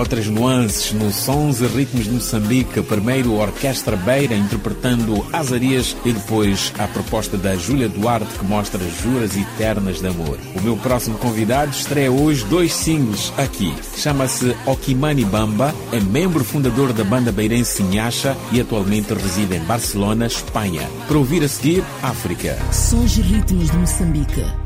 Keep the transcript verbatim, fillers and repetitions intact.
outras nuances no Sons e Ritmos de Moçambique. Primeiro, Orquestra Beira interpretando As Arias e depois a proposta da Júlia Duarte que mostra Juras Eternas de Amor. O meu próximo convidado estreia hoje dois singles aqui. Chama-se Okimani Bamba, é membro fundador da banda beirense Sinhacha e atualmente reside em Barcelona, Espanha. Para ouvir a seguir, África. Sons e Ritmos de Moçambique.